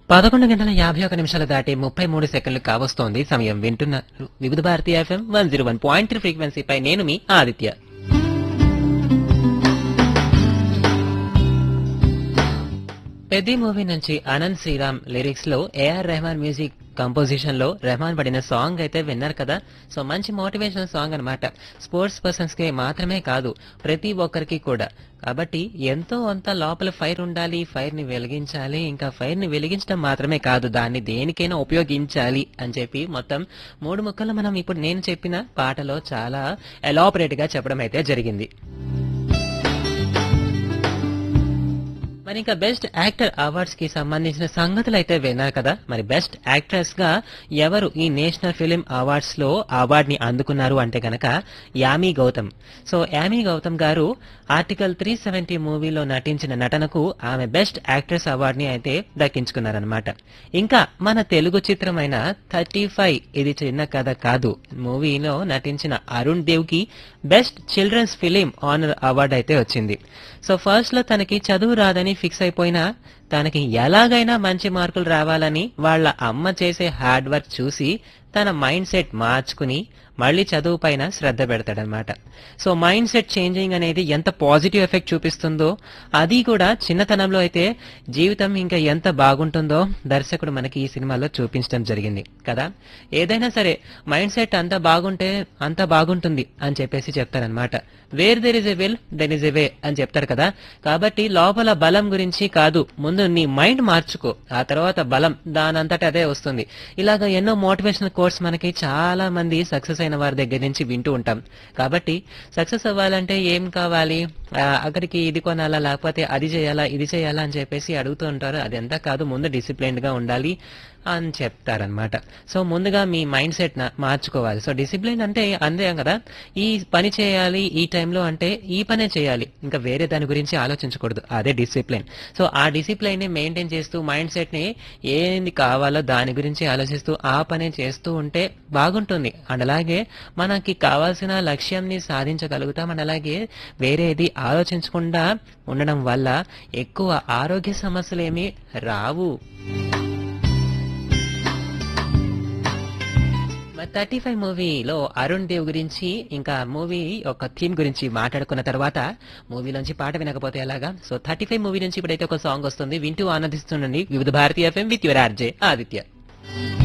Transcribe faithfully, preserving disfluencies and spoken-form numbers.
పదకొండు గంటల యాభై ఒక నిమిషాలు దాటి ముప్పై మూడు సెకండ్లు కావస్తోంది సమయం. వింటున్న వివిధ Bharati FM one zero one point three ఫ్రీక్వెన్సీపై నేను మీ ఆదిత్య. పెద్ది మూవీ నుంచి అనంత్ శ్రీరామ్ లిరిక్స్ లో ఏఆర్ రెహమాన్ మ్యూజిక్ కంపోజిషన్ లో రెహమాన్ పడిన సాంగ్ అయితే విన్నారు కదా. సో మంచి మోటివేషనల్ సాంగ్ అన్నమాట. స్పోర్ట్స్ పర్సన్స్ కి మాత్రమే కాదు, ప్రతి ఒక్కరికి కూడా. కాబట్టి ఎంతో అంత లోపల ఫైర్ ఉండాలి, ఫైర్ ని వెలిగించాలి. ఇంకా ఫైర్ ని వెలిగించడం మాత్రమే కాదు, దాన్ని దేనికైనా ఉపయోగించాలి అని చెప్పి మొత్తం మూడు ముక్కలు మనం ఇప్పుడు నేను చెప్పిన పాటలో చాలా ఎలాబరేట్ గా చెప్పడం అయితే జరిగింది. మరి ఇంకా బెస్ట్ యాక్టర్ అవార్డ్స్ కి సంబంధించిన సంగతులు అయితే విన్నారు కదా. మరి బెస్ట్ యాక్ట్రెస్ గా ఎవరు ఈ నేషనల్ ఫిలిం అవార్డ్స్ లో అవార్డ్ ని అందుకున్నారు అంటే గనక యామీ గౌతమ్. సో యామీ గౌతమ్ గారు ఆర్టికల్ త్రీ సెవెంటీ మూవీలో నటించిన నటనకు ఆమె బెస్ట్ యాక్ట్రెస్ అవార్డ్ ని అయితే దక్కించుకున్నారనమాట. ఇంకా మన తెలుగు చిత్రమైన థర్టీ ఫైవ్ ఇది చిన్న కథ కాదు మూవీలో నటించిన అరుణ్ దేవ్ కి best children's film honour award అయితే వచ్చింది. సో ఫస్ట్ లో తనకి చదువు రాదని ఫిక్స్ అయిపోయినా తనకి ఎలాగైనా మంచి మార్కులు రావాలని వాళ్ళ అమ్మ చేసే హార్డ్ వర్క్ చూసి తన మైండ్ సెట్ మార్చుకుని మళ్లీ చదువు పైన శ్రద్ధ పెడతాడనమాట. సో మైండ్ సెట్ చేంజింగ్ అనేది ఎంత పాజిటివ్ ఎఫెక్ట్ చూపిస్తుందో, అది కూడా చిన్నతనంలో అయితే జీవితం ఇంకా ఎంత బాగుంటుందో దర్శకుడు మనకి ఈ సినిమాలో చూపించడం జరిగింది కదా. ఏదైనా సరే మైండ్ సెట్ అంత బాగుంటే అంత బాగుంటుంది అని చెప్పేసి చెప్తారనమాట. Where there is a will there is a వే అని చెప్తారు కదా. కాబట్టి లోపల బలం గురించి కాదు, ముందు నీ మైండ్ మార్చుకో, ఆ తర్వాత బలం దానంతట అదే వస్తుంది. ఇలాగ ఎన్నో మోటివేషనల్ కోర్స్ మనకి చాలా మంది సక్సెస్ అయిన వారి దగ్గర నుంచి వింటూ ఉంటాం. కాబట్టి సక్సెస్ అవ్వాలంటే ఏం కావాలి, అక్కడికి ఇది కొనాలా లేకపోతే అది చేయాలా ఇది చేయాలా అని చెప్పేసి అడుగుతూ ఉంటారు. అదంతా కాదు, ముందు డిసిప్లైన్డ్ గా ఉండాలి అని చెప్తారనమాట. సో ముందుగా మీ మైండ్ సెట్ మార్చుకోవాలి. సో డిసిప్లిన్ అంటే అంతే కదా, ఈ పని చేయాలి ఈ టైంలో అంటే ఈ పనే చేయాలి, ఇంకా వేరే దాని గురించి ఆలోచించకూడదు, అదే డిసిప్లిన్. సో ఆ డిసిప్లైన్ ని మెయింటైన్ చేస్తూ మైండ్ సెట్ ని ఏంది కావాలో దాని గురించి ఆలోచిస్తూ ఆ పనే చేస్తూ ఉంటే బాగుంటుంది. అండ్ అలాగే మనకి కావాల్సిన లక్ష్యాన్ని సాధించగలుగుతాం. అండ్ అలాగే వేరేది ఆలోచించకుండా ఉండడం వల్ల ఎక్కువ ఆరోగ్య సమస్యలు ఏమీ రావు. థర్టీ ఫైవ్ మూవీలో అరుణ్ దేవ్ గురించి ఇంకా మూవీ ఒక థీమ్ గురించి మాట్లాడుకున్న తర్వాత మూవీలోంచి పాట వినకపోతే ఎలాగా. సో థర్టీ ఫైవ్ మూవీ నుంచి ఇప్పుడైతే ఒక సాంగ్ వస్తుంది, వింటూ ఆనందిస్తుండండి వివిధ భారతీయ FM with your RJ Aditya.